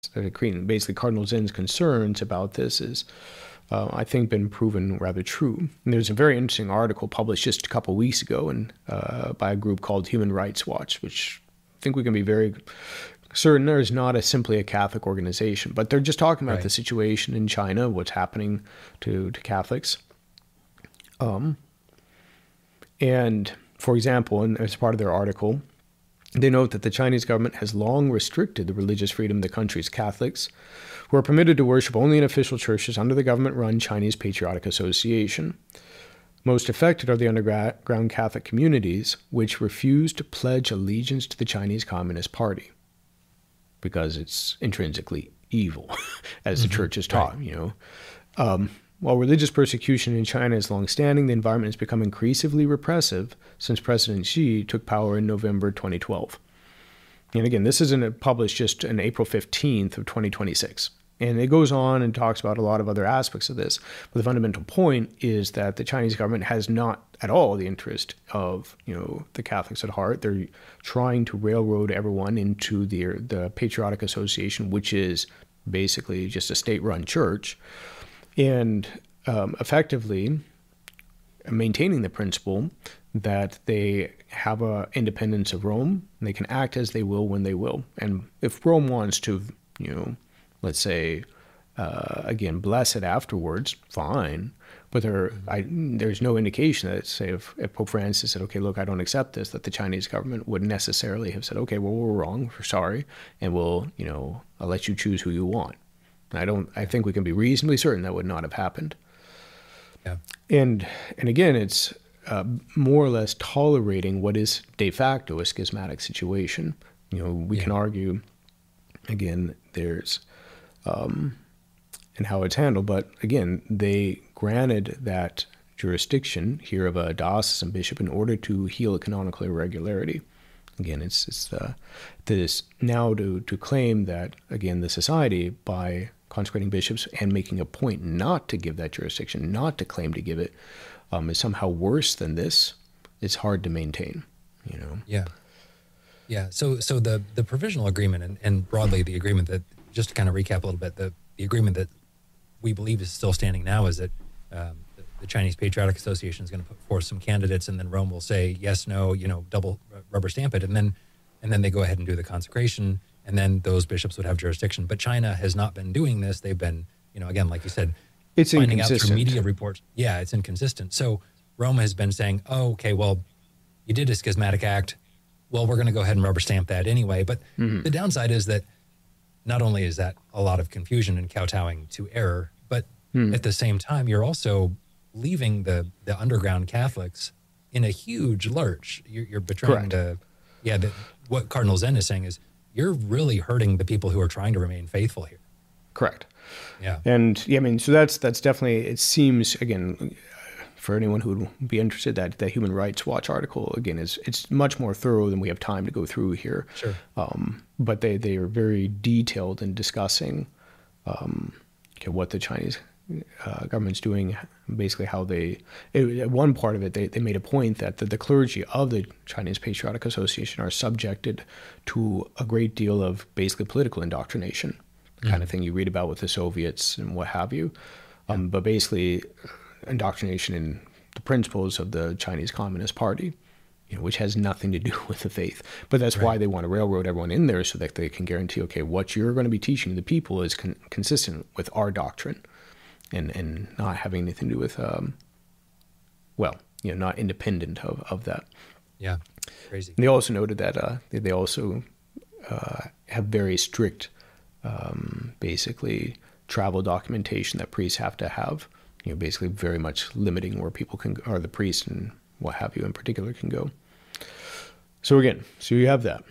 Basically, Cardinal Zen's concerns about this is, I think, been proven rather true. And there's a very interesting article published just a couple of weeks ago by a group called Human Rights Watch, which I think we can be very certain there is not simply a Catholic organization, but they're just talking about the situation in China, what's happening to Catholics. And for example, and as part of their article, they note that the Chinese government has long restricted the religious freedom of the country's Catholics, who are permitted to worship only in official churches under the government-run Chinese Patriotic Association. Most affected are the underground Catholic communities, which refuse to pledge allegiance to the Chinese Communist Party, because it's intrinsically evil, as the church is taught, While religious persecution in China is long-standing, the environment has become increasingly repressive since President Xi took power in November 2012. And again, this isn't published just on April 15th of 2026. And it goes on and talks about a lot of other aspects of this. But the fundamental point is that the Chinese government has not at all the interest of, the Catholics at heart. They're trying to railroad everyone into the Patriotic Association, which is basically just a state-run church, and effectively maintaining the principle that they have an independence of Rome, and they can act as they will when they will. And if Rome wants to, let's say, again, bless it afterwards, fine. But there's no indication that, say, if Pope Francis said, okay, look, I don't accept this, that the Chinese government would necessarily have said, okay, well, we're wrong, we're sorry, and we'll, I'll let you choose who you want. I think we can be reasonably certain that would not have happened. Yeah. And again, it's more or less tolerating what is de facto a schismatic situation. We can argue, again, there's and how it's handled, but again, they granted that jurisdiction here of a diocesan bishop in order to heal a canonical irregularity. Again, it's this now to claim that, again, the society, by consecrating bishops and making a point not to give that jurisdiction, not to claim to give it, is somehow worse than this. It's hard to maintain, Yeah. Yeah. So the provisional agreement and broadly the agreement that, just to kind of recap a little bit, the agreement that we believe is still standing now is that the Chinese Patriotic Association is going to put forth some candidates, and then Rome will say yes, no, double rubber stamp it, and then they go ahead and do the consecration, and then those bishops would have jurisdiction. But China has not been doing this. They've been, again, like you said, it's finding inconsistent. out through media reports. Yeah, it's inconsistent. So Rome has been saying, oh, okay, well, you did a schismatic act. Well, we're going to go ahead and rubber stamp that anyway. But the downside is that not only is that a lot of confusion and kowtowing to error, but at the same time, you're also leaving the underground Catholics in a huge lurch. You're betraying what Cardinal Zen is saying is you're really hurting the people who are trying to remain faithful here. Correct. Yeah. And yeah, I mean, so that's definitely, it seems, again, for anyone who would be interested, that the Human Rights Watch article, again, it's much more thorough than we have time to go through here. Sure. But they are very detailed in discussing what the Chinese government's doing, basically how at one part of it, they made a point that the clergy of the Chinese Patriotic Association are subjected to a great deal of basically political indoctrination, the kind of thing you read about with the Soviets and what have you. But basically indoctrination in the principles of the Chinese Communist Party, which has nothing to do with the faith. But that's why they want to railroad everyone in there, so that they can guarantee, okay, what you're going to be teaching the people is consistent with our doctrine, and not having anything to do with, not independent of that. Yeah, crazy. And they also noted that they also have very strict, basically, travel documentation that priests have to have, basically very much limiting where people can, or the priest and what have you in particular, can go. So again, you have that.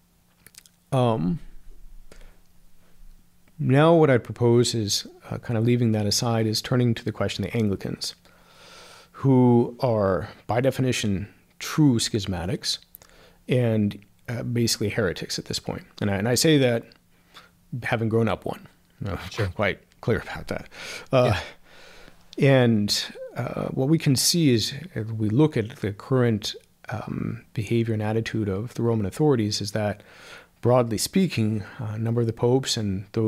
Now what I'd propose is, kind of leaving that aside, is turning to the question of the Anglicans, who are, by definition, true schismatics and basically heretics at this point. And I say that having grown up one. Sure. Quite clear about that. And what we can see is, if we look at the current behavior and attitude of the Roman authorities, is that broadly speaking, a number of the popes and those